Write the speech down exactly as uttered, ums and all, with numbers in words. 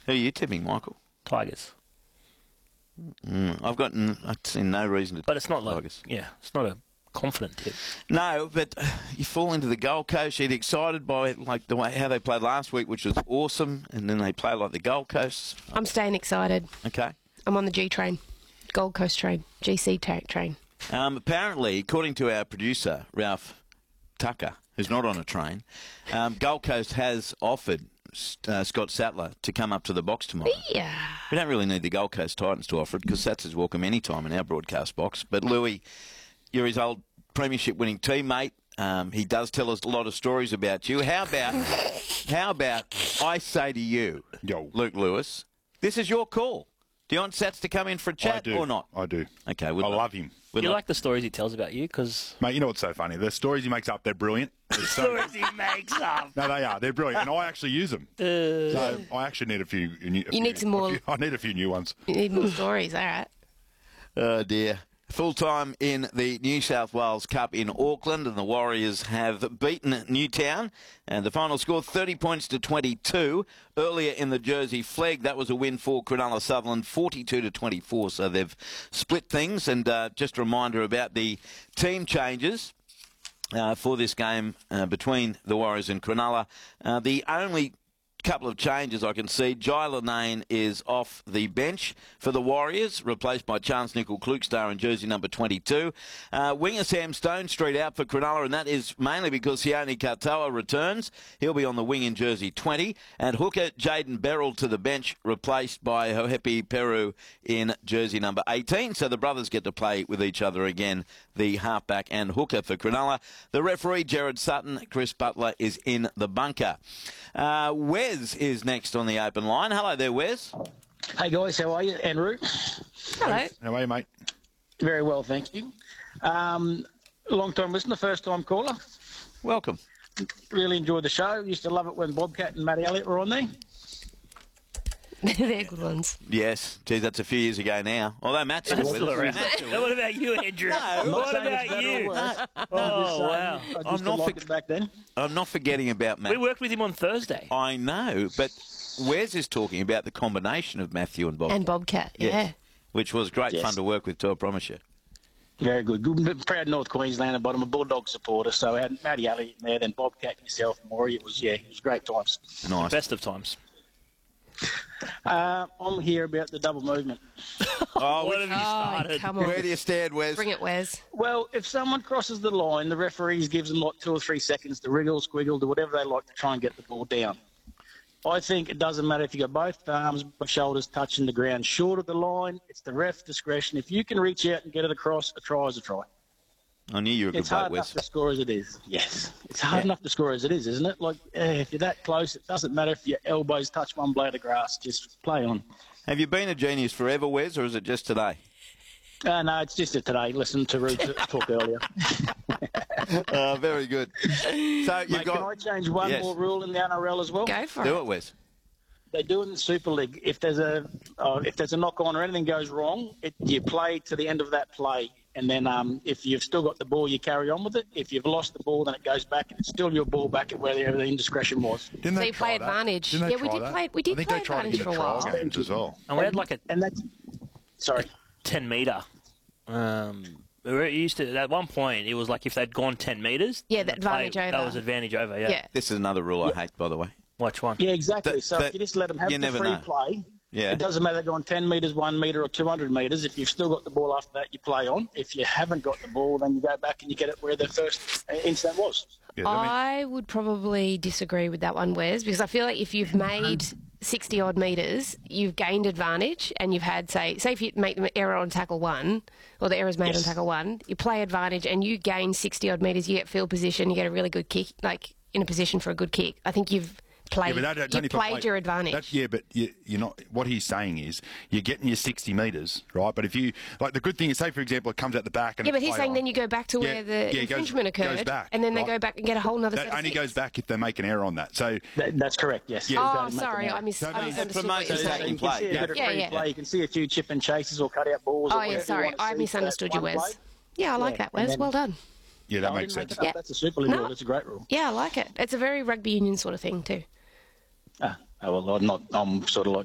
Who are you tipping, Michael? Tigers. Mm, I've got n- I've seen no reason to But it's not like, Tigers. yeah, it's not a confident tip. No, but uh, you fall into the Gold Coast. You get excited by like the way how they played last week, which was awesome, and then they play like the Gold Coast. I'm staying excited. Okay. I'm on the G train, Gold Coast train, G C ta- train. Um, apparently, according to our producer Ralph Tucker, who's not on a train, um, Gold Coast has offered uh, Scott Sattler to come up to the box tomorrow. Yeah. We don't really need the Gold Coast Titans to offer it because Sats is welcome any time in our broadcast box. But Louis, you're his old premiership winning teammate. Um, he does tell us a lot of stories about you. How about, how about I say to you, Yo. Luke Lewis, this is your call. Do you want Sats to come in for a chat I do. or not? I do. Okay, I we'd love him. we'd You love- like the stories he tells about you? Because Mate, you know what's so funny? The stories he makes up, they're brilliant. They're so- stories he makes up. no, they are. They're brilliant. And I actually use them. Uh, So I actually need a few. A new, a You few- need some more- a few- I need a few new ones. You need more stories, all right. Oh, dear. Full time in the New South Wales Cup in Auckland, and the Warriors have beaten Newtown. And the final score thirty points to twenty-two. Earlier in the Jersey Flegg, that was a win for Cronulla Sutherland, forty-two to twenty-four. So they've split things. And uh, just a reminder about the team changes uh, for this game uh, between the Warriors and Cronulla. Uh, the only couple of changes I can see. Jai Lanane is off the bench for the Warriors, replaced by Chance Nickel-Klukestar in jersey number twenty-two. Uh, winger Sam Stone Street out for Cronulla, and that is mainly because Sione Katoa returns. He'll be on the wing in jersey twenty. And hooker Jaden Beryl to the bench, replaced by Hohepi Peru in jersey number eighteen. So the brothers get to play with each other again, the halfback and hooker for Cronulla. The referee, Jared Sutton. Chris Butler is in the bunker. Uh, Wes is next on the open line. Hello there, Wes. Hey guys, how are you? Andrew? Hello. How are you, mate? Very well, thank you. Um, long time listener, first time caller. Welcome. Really enjoyed the show. Used to love it when Bobcat and Matty Elliott were on there. They're good ones. Yes, geez, that's a few years ago now. Although Matt's still with still us. around. Matt's still with What us. about you, Andrew? I'm not what saying it's about better or you? worse. I'm just Oh, saying wow. I used I'm to not like for- it back then. I'm not forgetting about Matt. We worked with him on Thursday. I know, but Wes is talking about the combination of Matthew and Bob. And Bobcat, Yes, yeah. which was great Yes. fun to work with, too, I promise you. Very good. good. Proud North Queenslander, but I'm a Bulldog supporter, so I had Matty Elliott in there, then Bobcat, yourself, Maury. It was, yeah, it was great times. Nice. Best of times. Uh, I'm here about the double movement. Oh, What have you Oh, started? come on. where do you stand, Wes? Bring it, Wes. Well, if someone crosses the line, the referees gives them like two or three seconds to wriggle, squiggle, do whatever they like to try and get the ball down. I think it doesn't matter if you got both arms, both shoulders touching the ground short of the line. It's the ref's discretion. If you can reach out and get it across, a try is a try. I knew you were a good It's bloke, hard enough Wes. to score as it is. Yes, it's hard enough to score as it is, isn't it? Like eh, if you're that close, it doesn't matter if your elbows touch one blade of grass. Just play on. Have you been a genius forever, Wes, or is it just today? Uh, no, it's just a today. Listen to Ruth talk earlier. uh, very good. So you've Mate, got... can I change one Yes. more rule in the N R L as well? Go for Do it. it, Wes. They do in the Super League. If there's a oh, if there's a knock on or anything goes wrong, it, you play to the end of that play, and then um, if you've still got the ball, you carry on with it. If you've lost the ball, then it goes back, and it's still your ball back at wherever the indiscretion was. Didn't So they you play try that? advantage. Didn't they Yeah, we try did that? play- we did I think play they tried advantage it in for the a trial while. games as well. And we had like a And that's sorry. ten metre. Um, we were used to at one point. It was like if they'd gone ten metres. Yeah, the advantage play, over. That was advantage over. Yeah. Yeah. This is another rule I hate, by the way. Which one? Yeah, exactly. That- so that- if you just let them have you the never free know. play, Yeah. it doesn't matter going ten metres, one metre, or two hundred metres. If you've still got the ball after that, you play on. If you haven't got the ball, then you go back and you get it where the first incident was. Yeah, I mean, I would probably disagree with that one, Wes, because I feel like if you've made sixty odd metres, you've gained advantage, and you've had, say, say if you make the error on tackle one, or the error's made Yes. on tackle one, you play advantage, and you gain sixty odd metres, you get field position, you get a really good kick, like in a position for a good kick. I think you've yeah, played, but that- that's you've only for played play- your advantage. That's, yeah, but you, you're not. What he's saying is you're getting your sixty metres, right? But if you like, the good thing is, say for example, it comes out the back and Yeah, but it's he's play saying on. then you go back to Yeah, where the yeah, it goes- infringement occurred, goes back, and then they right? go back and get a whole nother That set of only six. goes back if they make an error on that. So That, that's correct, yes. Yeah. You Oh, don't make sorry, them I, out. mis- No, I no, misunderstood promotes what you're the So attacking saying. you can see a play, bit of yeah. free Yeah, yeah. play. You can see a few chip and chases or cut out balls. Oh, or yeah, whatever you sorry, want to I see misunderstood for you, that one Wes. play. Yeah, I like Yeah, that, and Wes. then- Well done. yeah, that No, I makes didn't make sense. it up. Yeah. That's a Super League No. rule. It's a great rule. Yeah, I like it. It's a very rugby union sort of thing too. Ah, oh, well, I'm not. I'm sort of like